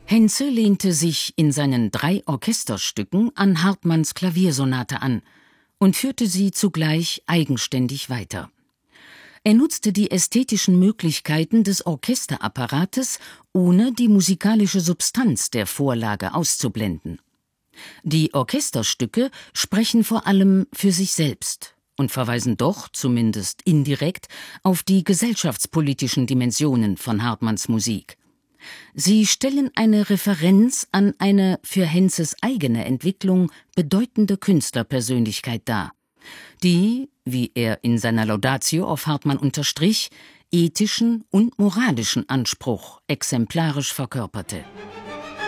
Henze lehnte sich in seinen 3 Orchesterstücken an Hartmanns Klaviersonate an und führte sie zugleich eigenständig weiter. Er nutzte die ästhetischen Möglichkeiten des Orchesterapparates, ohne die musikalische Substanz der Vorlage auszublenden. Die Orchesterstücke sprechen vor allem für sich selbst und verweisen doch, zumindest indirekt, auf die gesellschaftspolitischen Dimensionen von Hartmanns Musik. Sie stellen eine Referenz an eine für Henzes eigene Entwicklung bedeutende Künstlerpersönlichkeit dar, die, wie er in seiner Laudatio auf Hartmann unterstrich, ethischen und moralischen Anspruch exemplarisch verkörperte.